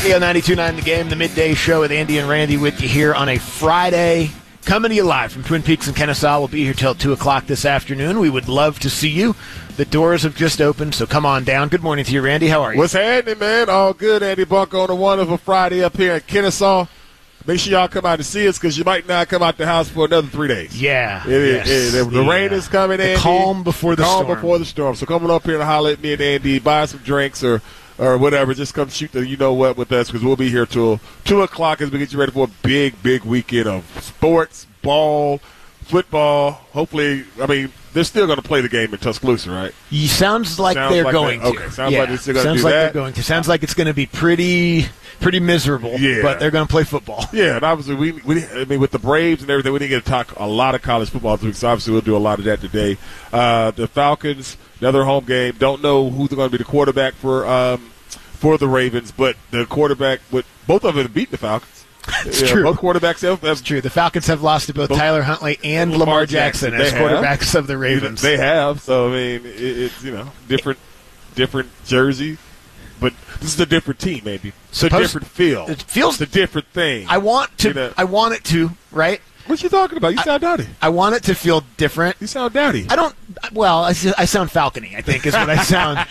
Radio 92.9 The Game, the midday show with Andy and Randy with you here on a Friday. Coming to you live from Twin Peaks and Kennesaw. We'll be here till 2 o'clock this afternoon. We would love to see you. The doors have just opened, so come on down. Good morning to you, Randy. How are you? What's happening, man? All good, Andy Bunker, on a wonderful Friday up here in Kennesaw. Make sure y'all come out to see us because you might not come out the house for another 3 days. Yeah. The rain is coming, Andy. Calm before the storm. Calm before the storm. So come on up here and holler at me and Andy, buy some drinks or whatever. Just come shoot the you-know-what with us because we'll be here till 2 o'clock as we get you ready for a big, big weekend of sports, ball, football. Hopefully, they're still going to play the game in Tuscaloosa, right? Sounds like they're going to. Okay, sounds like they're still going to do that. They're going to. Sounds like it's going to be pretty miserable, but they're going to play football. Yeah, and obviously, with the Braves and everything, we didn't get to talk a lot of college football this week, so obviously we'll do a lot of that today. The Falcons, another home game. Don't know who's going to be the quarterback for the Ravens, but the quarterback, both of them have beaten the Falcons. It's true. Both quarterbacks have. That's true. The Falcons have lost to both Tyler Huntley and Lamar Jackson as quarterbacks of the Ravens. They have. So, it's, different jersey. But this is a different team, maybe. It's a different feel. It feels a different thing. I want it to, right? What you talking about? You sound dowdy. I want it to feel different. You sound dowdy. I don't. Well, I sound falcony, I think, is what I sound.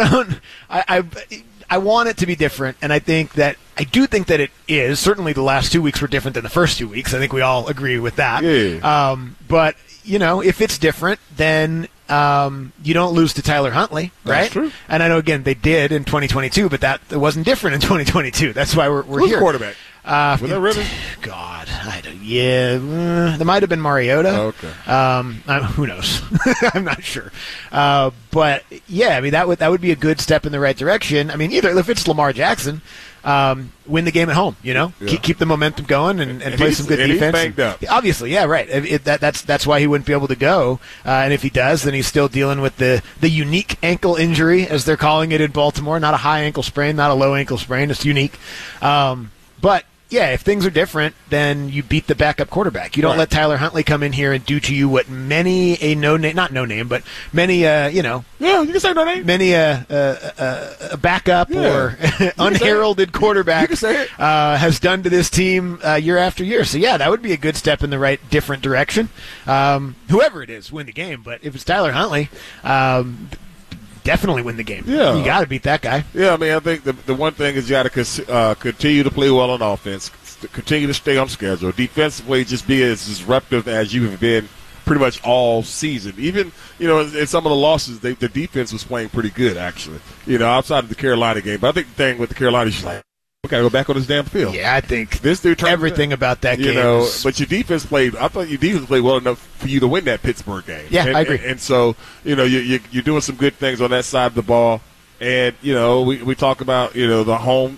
I want it to be different, and I do think that it is. Certainly the last 2 weeks were different than the first 2 weeks. I think we all agree with that. Yeah. But, if it's different, then you don't lose to Tyler Huntley, right? That's true. And I know, again, they did in 2022, but it wasn't different in 2022. That's why we're Who's here. Quarterback? Was that really? God, there might have been Mariota. Oh, okay. Who knows? I'm not sure. But yeah, that would be a good step in the right direction. Either if it's Lamar Jackson, win the game at home. Keep the momentum going and play some good defense. He's banged up. Obviously, yeah, right. That's why he wouldn't be able to go. And if he does, then he's still dealing with the unique ankle injury, as they're calling it in Baltimore. Not a high ankle sprain, not a low ankle sprain. It's unique. But yeah, if things are different, then you beat the backup quarterback. You don't let Tyler Huntley come in here and do to you what many a yeah, you can say no name, many a backup or unheralded quarterback has done to this team year after year. So yeah, that would be a good step in the right, different direction. Whoever it is, win the game. But if it's Tyler Huntley, definitely win the game. Yeah. You got to beat that guy. Yeah, I think the one thing is you got to continue to play well on offense, continue to stay on schedule, defensively just be as disruptive as you have been pretty much all season. Even, in some of the losses, the defense was playing pretty good, actually, outside of the Carolina game. But I think the thing with the Carolina is like, we got to go back on this damn field. Yeah, I think this dude everything about that game. But your defense played. I thought your defense played well enough for you to win that Pittsburgh game. Yeah, I agree. And so, you're doing some good things on that side of the ball. And we talk about the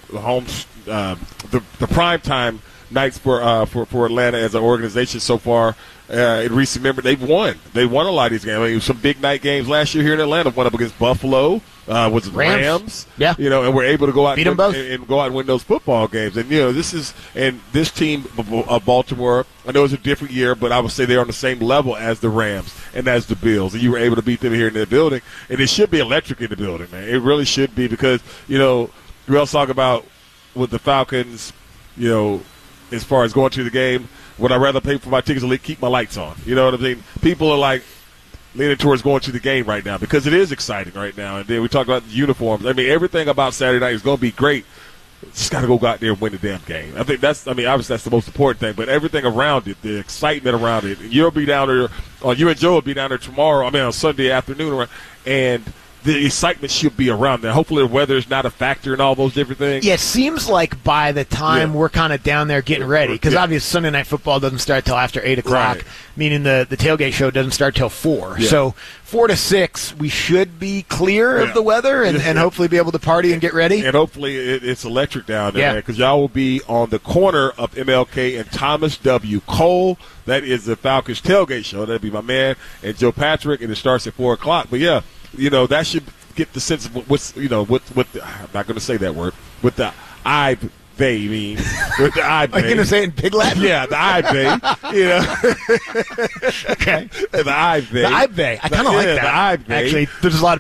prime time nights for Atlanta as an organization so far. In recent memory, they've won. They won a lot of these games. Some big night games last year here in Atlanta. One up against Buffalo. Was Rams. Yeah. And we're able to go out beat them both and go out and win those football games. And this team of Baltimore, I know it's a different year, but I would say they're on the same level as the Rams and as the Bills. And you were able to beat them here in the building, and it should be electric in the building, man. It really should be because we also talk about with the Falcons, as far as going to the game. Would I rather pay for my tickets or keep my lights on? You know what I mean? People are like leaning towards going to the game right now because it is exciting right now. And then we talk about the uniforms. Everything about Saturday night is going to be great. Just got to go out there and win the damn game. I think obviously that's the most important thing. But everything around it, the excitement around it. You'll be down there, or you and Joe will be down there tomorrow. On Sunday afternoon, and the excitement should be around there. Hopefully the weather is not a factor in all those different things. Yeah, it seems like by the time we're kind of down there getting ready, because obviously Sunday Night Football doesn't start till after 8 o'clock, meaning the tailgate show doesn't start till 4. Yeah. So 4 to 6, we should be clear of the weather and hopefully be able to party and get ready. And hopefully it's electric down there, because y'all will be on the corner of MLK and Thomas W. Cole. That is the Falcons tailgate show. That'll be my man and Joe Patrick, and it starts at 4 o'clock. But yeah, that should get the sense of what's, I'm not going to say that word, with the eye they mean. With the eye Are you going to say it in Pig Latin? Yeah, the eye they. Okay. The eye they. The eye they. I kind of like that. The eye they. Actually, there's a lot